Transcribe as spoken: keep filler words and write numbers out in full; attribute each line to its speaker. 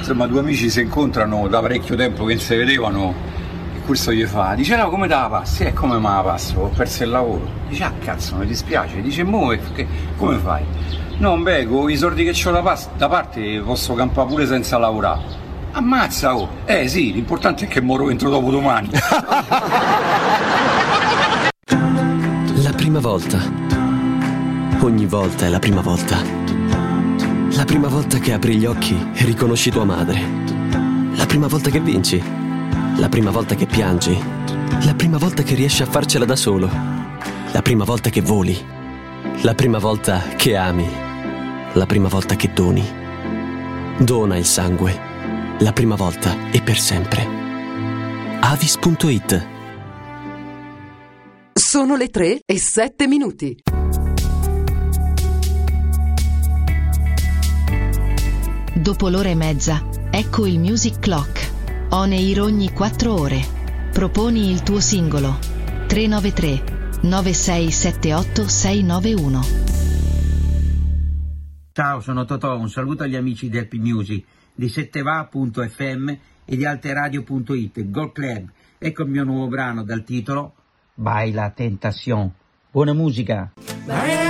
Speaker 1: insomma due amici si incontrano da parecchio tempo che non si vedevano, e questo gli fa, dice no, come te la passi? E come me la passo? Ho perso il lavoro. Dice ah cazzo, mi dispiace. Dice mo che, come fai? No beh, con i soldi che ho da, pas- da parte posso campare pure senza lavorare. Ammazza oh! Eh sì, l'importante è che moro entro dopo domani.
Speaker 2: La prima volta. Ogni volta è la prima volta. La prima volta che apri gli occhi e riconosci tua madre. La prima volta che vinci. La prima volta che piangi. La prima volta che riesci a farcela da solo. La prima volta che voli. La prima volta che ami. La prima volta che doni. Dona il sangue. La prima volta e per sempre. Avis punto it.
Speaker 3: Sono le tre e sette minuti.
Speaker 4: Dopo l'ora e mezza, ecco il Music Clock. On air ogni quattro ore. Proponi il tuo singolo. tre nove tre nove sei sette otto sei nove uno.
Speaker 5: Ciao, sono Totò, un saluto agli amici di Happy Music, di setteva punto effe emme e di alteradio punto it. Gold Club, ecco il mio nuovo brano dal titolo Baila Tentación. Buona musica!